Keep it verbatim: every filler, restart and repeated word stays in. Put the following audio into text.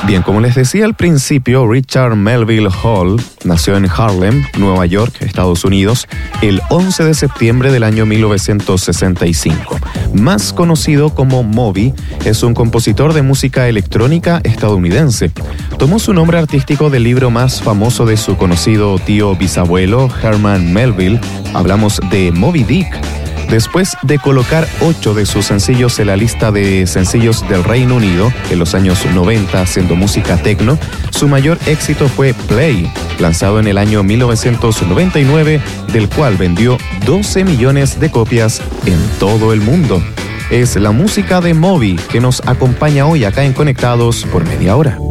Bien, como les decía al principio, Richard Melville Hall nació en Harlem, Nueva York, Estados Unidos, el once de septiembre del año mil novecientos sesenta y cinco. Más conocido como Moby, es un compositor de música electrónica estadounidense. Tomó su nombre artístico del libro más famoso de su conocido tío bisabuelo, Herman Melville. Hablamos de Moby Dick. Después de colocar ocho de sus sencillos en la lista de sencillos del Reino Unido en los años noventa haciendo música techno, su mayor éxito fue Play, lanzado en el año mil novecientos noventa y nueve, del cual vendió doce millones de copias en todo el mundo. Es la música de Moby que nos acompaña hoy acá en Conectados por media hora.